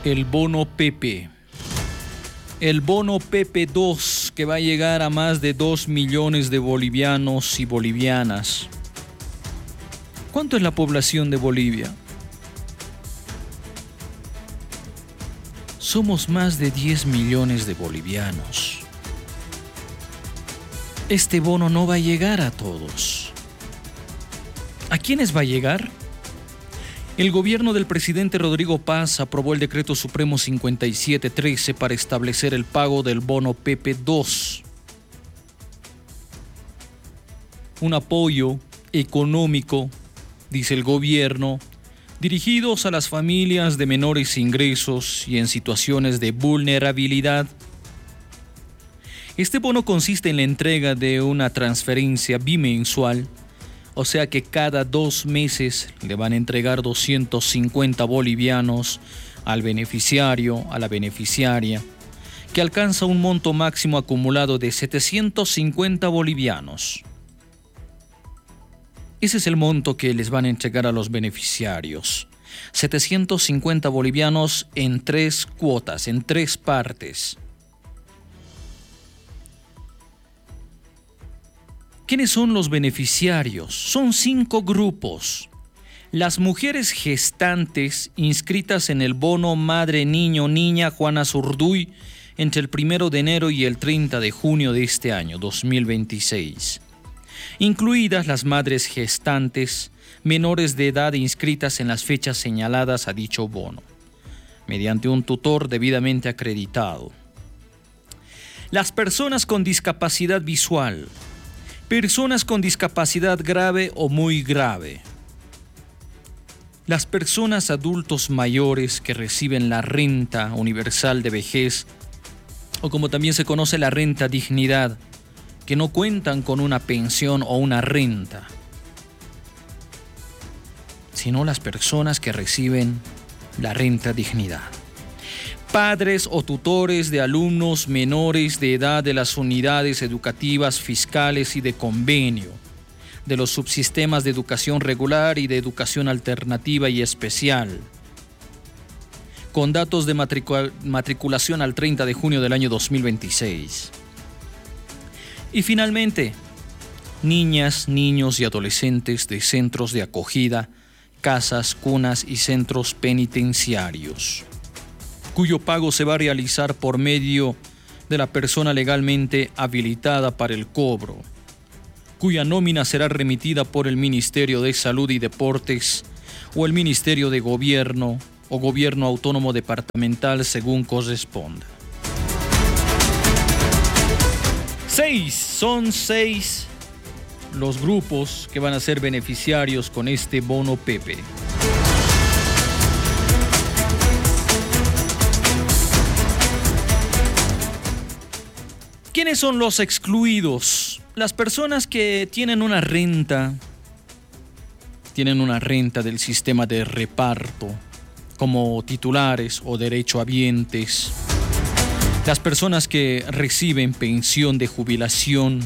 el bono Pepe. El bono Pepe 2, que va a llegar a más de 2 millones de bolivianos y bolivianas. ¿Cuánto es la población de Bolivia? Somos más de 10 millones de bolivianos. Este bono no va a llegar a todos. ¿A quiénes va a llegar? El gobierno del presidente Rodrigo Paz aprobó el decreto supremo 5713 para establecer el pago del bono Pepe 2. Un apoyo económico, dice el gobierno, dirigidos a las familias de menores ingresos y en situaciones de vulnerabilidad. Este bono consiste en la entrega de una transferencia bimensual, o sea que cada 2 meses le van a entregar 250 bolivianos al beneficiario, a la beneficiaria, que alcanza un monto máximo acumulado de 750 bolivianos. Ese es el monto que les van a entregar a los beneficiarios. 750 bolivianos en 3 cuotas, en 3 partes. ¿Quiénes son los beneficiarios? Son 5 grupos. Las mujeres gestantes inscritas en el bono Madre Niño Niña Juana Zurduy entre el 1 de enero y el 30 de junio de este año, 2026. Incluidas las madres gestantes menores de edad inscritas en las fechas señaladas a dicho bono, mediante un tutor debidamente acreditado. Las personas con discapacidad visual, personas con discapacidad grave o muy grave, las personas adultos mayores que reciben la renta universal de vejez, o como también se conoce la renta dignidad, que no cuentan con una pensión o una renta, sino las personas que reciben la renta dignidad. Padres o tutores de alumnos menores de edad de las unidades educativas fiscales y de convenio, de los subsistemas de educación regular y de educación alternativa y especial, con datos de matriculación al 30 de junio del año 2026. Y finalmente, niñas, niños y adolescentes de centros de acogida, casas, cunas y centros penitenciarios, cuyo pago se va a realizar por medio de la persona legalmente habilitada para el cobro, cuya nómina será remitida por el Ministerio de Salud y Deportes o el Ministerio de Gobierno o Gobierno Autónomo Departamental según corresponda. Son 6 los grupos que van a ser beneficiarios con este bono Pepe. ¿Quiénes son los excluidos? Las personas que tienen una renta del sistema de reparto, como titulares o derechohabientes. Las personas que reciben pensión de jubilación.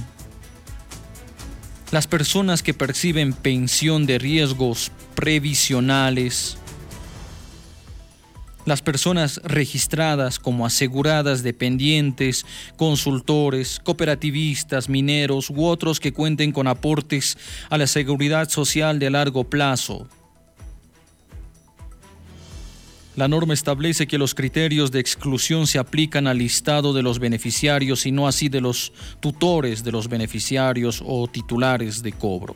Las personas que perciben pensión de riesgos previsionales. Las personas registradas como aseguradas dependientes, consultores, cooperativistas, mineros u otros que cuenten con aportes a la seguridad social de largo plazo. La norma establece que los criterios de exclusión se aplican al listado de los beneficiarios y no así de los tutores de los beneficiarios o titulares de cobro.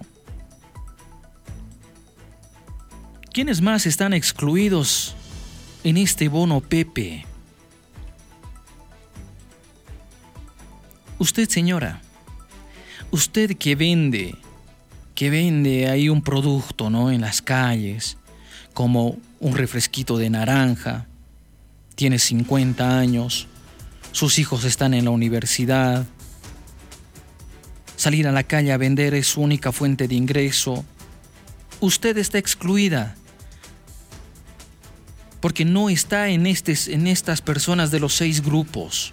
¿Quiénes más están excluidos en este bono Pepe? Usted, señora, usted que vende ahí un producto, ¿no?, en las calles, como un refresquito de naranja, tiene 50 años, sus hijos están en la universidad, salir a la calle a vender es su única fuente de ingreso. Usted está excluida, porque no está en estas personas de los 6 grupos.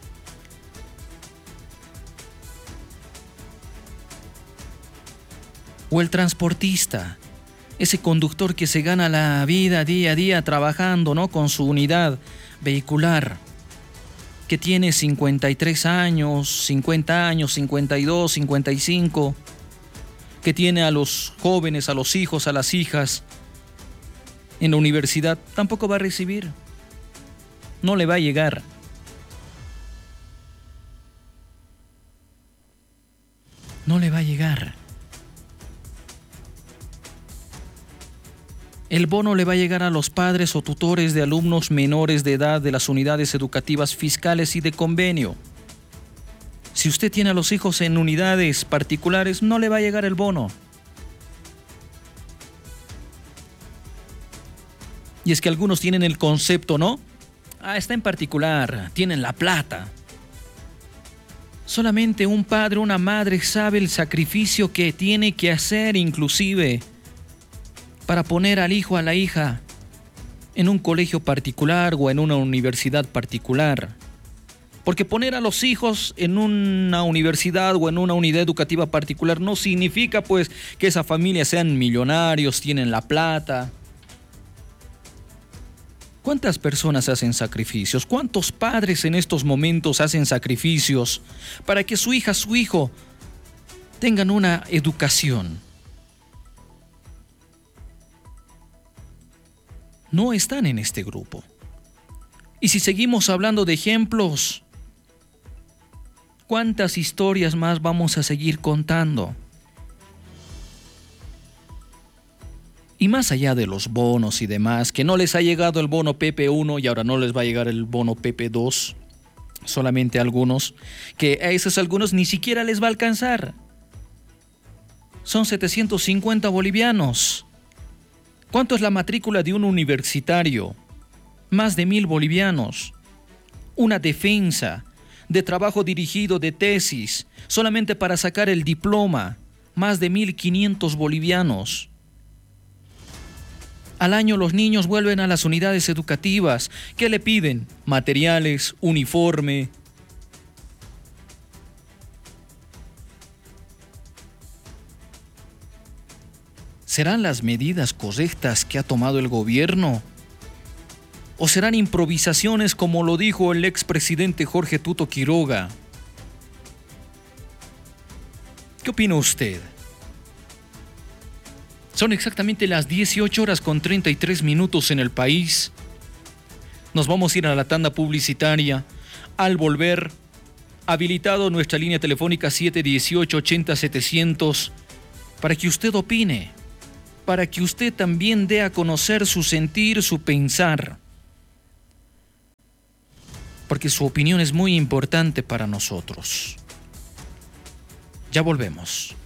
O el transportista, ese conductor que se gana la vida día a día trabajando, ¿no?, con su unidad vehicular, que tiene 53 años, 50 años, 52, 55, que tiene a los jóvenes, a los hijos, a las hijas en la universidad, tampoco va a recibir. No le va a llegar. No le va a llegar. El bono le va a llegar a los padres o tutores de alumnos menores de edad de las unidades educativas fiscales y de convenio. Si usted tiene a los hijos en unidades particulares, no le va a llegar el bono. Y es que algunos tienen el concepto, ¿no? Está en particular, tienen la plata. Solamente un padre o una madre sabe el sacrificio que tiene que hacer, inclusive para poner al hijo o a la hija en un colegio particular o en una universidad particular. Porque poner a los hijos en una universidad o en una unidad educativa particular no significa pues que esa familia sean millonarios, tienen la plata. ¿Cuántas personas hacen sacrificios? ¿Cuántos padres en estos momentos hacen sacrificios para que su hija, su hijo tengan una educación? No están en este grupo. Y si seguimos hablando de ejemplos, ¿cuántas historias más vamos a seguir contando? Y más allá de los bonos y demás, que no les ha llegado el bono PP1 y ahora no les va a llegar el bono PP2, solamente a algunos, que a esos algunos ni siquiera les va a alcanzar. Son 750 bolivianos. ¿Cuánto es la matrícula de un universitario? Más de 1.000 bolivianos. Una defensa de trabajo dirigido de tesis, solamente para sacar el diploma, más de 1.500 bolivianos. Al año los niños vuelven a las unidades educativas. ¿Qué le piden? Materiales, uniforme. ¿Serán las medidas correctas que ha tomado el gobierno? ¿O serán improvisaciones como lo dijo el expresidente Jorge Tuto Quiroga? ¿Qué opina usted? Son exactamente las 18:33 en el país. Nos vamos a ir a la tanda publicitaria. Al volver, habilitado nuestra línea telefónica 718-80-700 para que usted opine, para que usted también dé a conocer su sentir, su pensar. Porque su opinión es muy importante para nosotros. Ya volvemos.